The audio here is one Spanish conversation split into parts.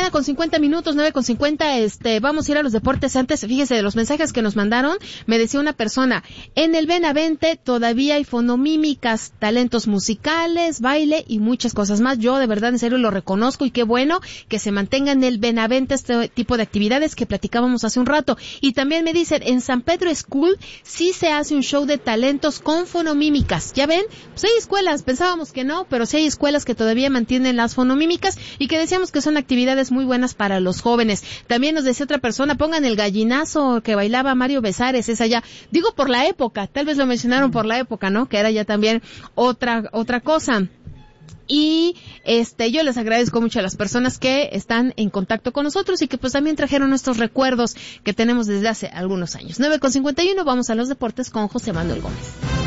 con 50 minutos, 9:50, vamos a ir a los deportes. Antes, fíjese, de los mensajes que nos mandaron, me decía una persona, en el Benavente todavía hay fonomímicas, talentos musicales, baile y muchas cosas más. Yo de verdad, en serio, lo reconozco y qué bueno que se mantenga en el Benavente este tipo de actividades que platicábamos hace un rato. Y también me dicen, en San Pedro School sí se hace un show de talentos con fonomímicas. ¿Ya ven? Pues hay escuelas, pensábamos que no, pero sí hay escuelas que todavía mantienen las fonomímicas y que decíamos que son actividades muy buenas para los jóvenes. También nos decía otra persona, pongan el gallinazo que bailaba Mario Besares, esa ya, digo por la época, tal vez lo mencionaron por la época, ¿no? Que era ya también otra cosa. Y yo les agradezco mucho a las personas que están en contacto con nosotros y que pues también trajeron nuestros recuerdos que tenemos desde hace algunos años. 9:51, vamos a los deportes con José Manuel Gómez.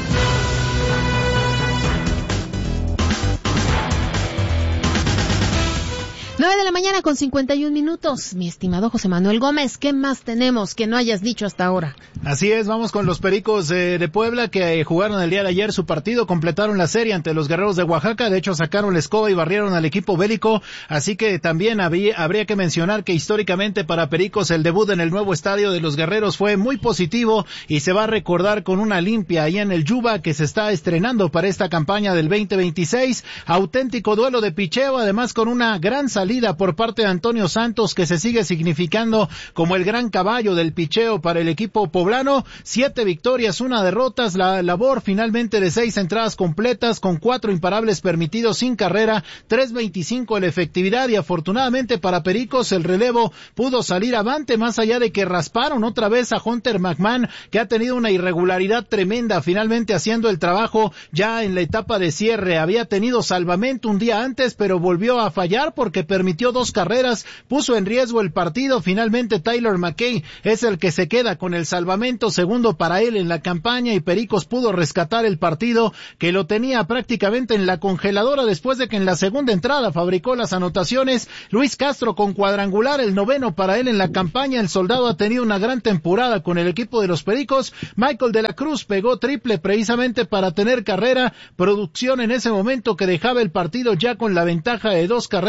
9:51 a.m, mi estimado José Manuel Gómez. ¿Qué más tenemos que no hayas dicho hasta ahora? Así es, vamos con los Pericos de Puebla que jugaron el día de ayer su partido, completaron la serie ante los Guerreros de Oaxaca, de hecho sacaron la escoba y barrieron al equipo bélico, así que también habría que mencionar que históricamente para Pericos el debut en el nuevo estadio de los Guerreros fue muy positivo y se va a recordar con una limpia ahí en el Yuba que se está estrenando para esta campaña del 2026, auténtico duelo de picheo, además con una gran salida por parte de Antonio Santos que se sigue significando como el gran caballo del picheo para el equipo poblano. 7 victorias, 1 derrota, la labor finalmente de 6 entradas completas con 4 imparables permitidos sin carrera, 3.25 la efectividad y afortunadamente para Pericos el relevo pudo salir avante más allá de que rasparon otra vez a Hunter McMahon que ha tenido una irregularidad tremenda finalmente haciendo el trabajo ya en la etapa de cierre. Había tenido salvamento un día antes pero volvió a fallar porque permitió 2 carreras, puso en riesgo el partido. Finalmente Tyler McKay es el que se queda con el salvamento, segundo para él en la campaña y Pericos pudo rescatar el partido que lo tenía prácticamente en la congeladora después de que en la segunda entrada fabricó las anotaciones. Luis Castro con cuadrangular, el 9º para él en la campaña. El soldado ha tenido una gran temporada con el equipo de los Pericos. Michael de la Cruz pegó triple precisamente para tener carrera, producción en ese momento que dejaba el partido ya con la ventaja de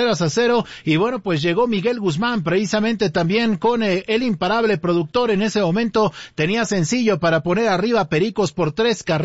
2-0 y bueno, pues llegó Miguel Guzmán precisamente también con el imparable productor. En ese momento tenía sencillo para poner arriba a Pericos por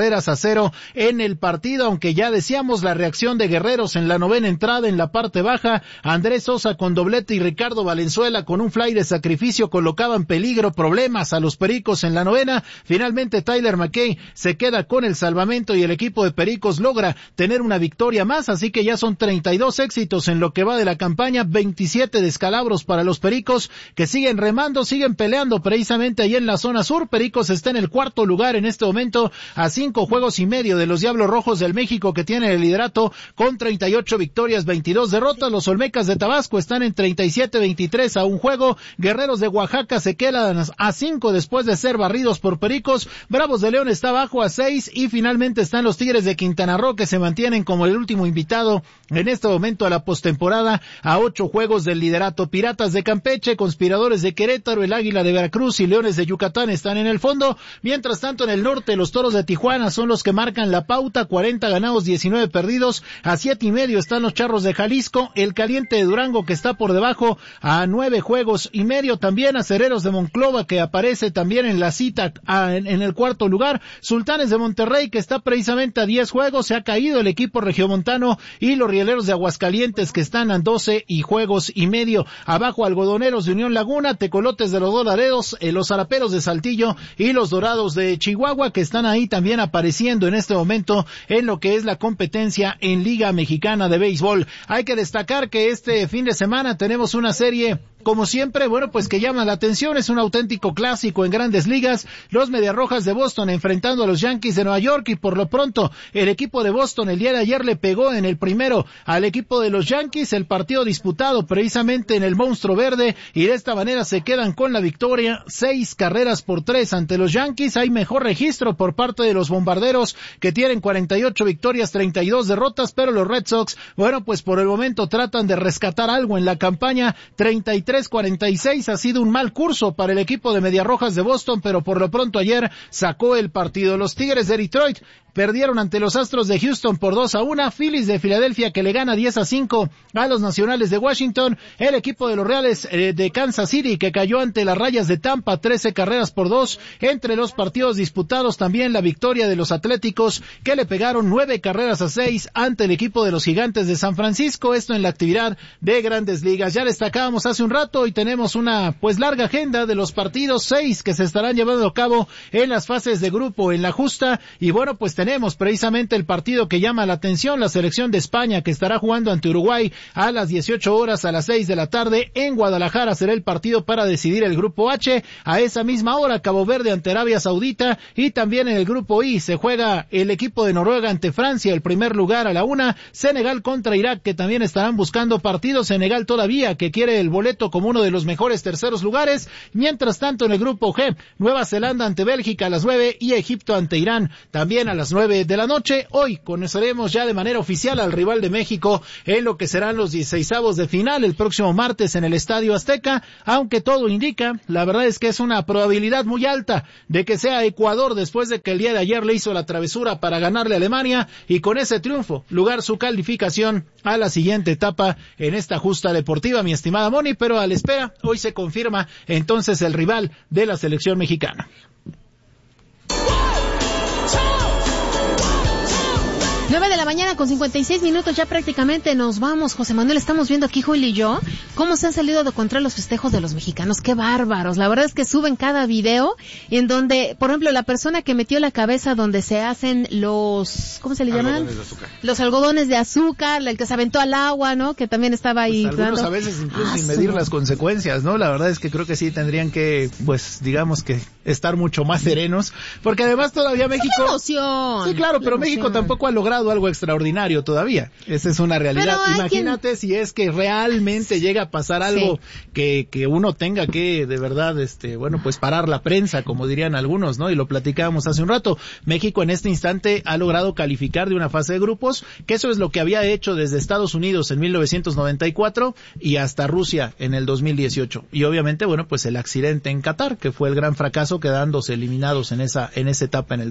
3-0 en el partido, aunque ya decíamos la reacción de Guerreros en la novena entrada en la parte baja. Andrés Sosa con doblete y Ricardo Valenzuela con un fly de sacrificio colocaban peligro, problemas a los Pericos en la novena. Finalmente Tyler McKay se queda con el salvamento y el equipo de Pericos logra tener una victoria más, así que ya son 32 éxitos en lo que va de la campaña, 27 descalabros para los Pericos que siguen remando, siguen peleando precisamente ahí en la zona sur. Pericos está en el 4º lugar en este momento a 5 juegos y medio de los Diablos Rojos del México que tienen el liderato con 38 victorias, 22 derrotas. Los Olmecas de Tabasco están en 37-23 a un juego. Guerreros de Oaxaca se quedan a 5 después de ser barridos por Pericos. Bravos de León está abajo a 6 y finalmente están los Tigres de Quintana Roo que se mantienen como el último invitado en este momento a la postemporada a 8 juegos del liderato. Piratas de Campeche, Conspiradores de Querétaro, el Águila de Veracruz y Leones de Yucatán están en el fondo. Mientras tanto en el norte los Toros de Tijuana son los que marcan la pauta, 40 ganados, 19 perdidos, a 7.5 están los Charros de Jalisco, el Caliente de Durango que está por debajo a 9 juegos y medio, también Acereros de Monclova que aparece también en la cita en el 4º lugar, Sultanes de Monterrey que está precisamente a 10 juegos, se ha caído el equipo regiomontano y los Rieleros de Aguascalientes que están a 12 juegos y medio, abajo Algodoneros de Unión Laguna, Tecolotes de los Dos Laredos, los Zaraperos de Saltillo y los Dorados de Chihuahua que están ahí también apareciendo en este momento en lo que es la competencia en Liga Mexicana de Béisbol. Hay que destacar que este fin de semana tenemos una serie como siempre, bueno, pues que llama la atención, es un auténtico clásico en Grandes Ligas, los Mediarrojas de Boston enfrentando a los Yankees de Nueva York y por lo pronto el equipo de Boston el día de ayer le pegó en el primero al equipo de los Yankees, el partido disputado precisamente en el Monstruo Verde y de esta manera se quedan con la victoria, 6-3 ante los Yankees. Hay mejor registro por parte de los Bombarderos que tienen 48 victorias, 32 derrotas, pero los Red Sox, bueno, pues por el momento tratan de rescatar algo en la campaña, 33-46, ha sido un mal curso para el equipo de Mediarrojas de Boston, pero por lo pronto ayer sacó el partido. Los Tigres de Detroit perdieron ante los Astros de Houston por 2-1, Phillies de Filadelfia que le gana 10-5 a los Nacionales de Washington, el equipo de los Reales de Kansas City que cayó ante las Rayas de Tampa 13-2, entre los partidos disputados también la victoria de los Atléticos que le pegaron 9-6 ante el equipo de los Gigantes de San Francisco, esto en la actividad de Grandes Ligas. Ya destacábamos hace un rato y tenemos una larga agenda de los partidos 6 que se estarán llevando a cabo en las fases de grupo en la justa, y bueno, pues tenemos precisamente el partido que llama la atención, la selección de España que estará jugando ante Uruguay a las 18 horas a las 6 de la tarde en Guadalajara. Será el partido para decidir el grupo H. A esa misma hora Cabo Verde ante Arabia Saudita, y también en el grupo I se juega el equipo de Noruega ante Francia, el primer lugar a la 1, Senegal contra Irak que también estarán buscando partidos, Senegal todavía que quiere el boleto como uno de los mejores terceros lugares. Mientras tanto en el grupo G, Nueva Zelanda ante Bélgica a las 9 y Egipto ante Irán también a las 9 de la noche. Hoy conoceremos ya de manera oficial al rival de México en lo que serán los 16avos de final el próximo martes en el Estadio Azteca, aunque todo indica, la verdad es que es una probabilidad muy alta de que sea Ecuador, después de que el día de ayer le hizo la travesura para ganarle a Alemania y con ese triunfo lograr su calificación a la siguiente etapa en esta justa deportiva, mi estimada Moni, pero a la espera, hoy se confirma entonces el rival de la selección mexicana. 9 de la mañana con 56 minutos, ya prácticamente nos vamos. José Manuel, estamos viendo aquí, Joel y yo, cómo se han salido de control los festejos de los mexicanos. ¡Qué bárbaros! La verdad es que suben cada video en donde, por ejemplo, la persona que metió la cabeza donde se hacen los, ¿cómo se le llaman? Algodones de azúcar. Los algodones de azúcar, el que se aventó al agua, ¿no? Que también estaba ahí. Pues algunos a veces incluso sin medir las consecuencias, ¿no? La verdad es que creo que sí tendrían que, pues, digamos que estar mucho más serenos, porque además todavía México... ¡Qué emoción! Sí, claro, pero México tampoco ha logrado algo extraordinario todavía. Esa es una realidad. Imagínate si es que realmente llega a pasar algo que uno tenga que, de verdad, bueno, pues parar la prensa, como dirían algunos, ¿no? Y lo platicábamos hace un rato. México en este instante ha logrado calificar de una fase de grupos, que eso es lo que había hecho desde Estados Unidos en 1994 y hasta Rusia en el 2018. Y obviamente, bueno, pues el accidente en Qatar, que fue el gran fracaso, quedándose eliminados en esa etapa en el